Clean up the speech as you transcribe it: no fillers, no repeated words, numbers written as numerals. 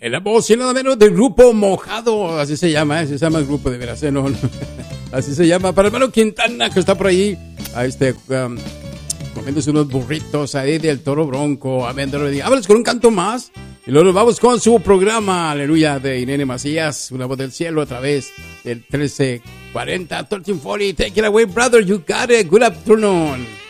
En la voz y nada menos del grupo Mojado, así se llama el grupo de veras, no, así se llama. Para el hermano Quintana, que está por ahí, comiéndose unos burritos ahí del Toro Bronco. Amén, háblales con un canto más. Y luego nos vamos con su programa, aleluya, de Irene Macías, Una Voz del Cielo, a través del 1340, 1340. Take it away, brother, you got it. Good afternoon.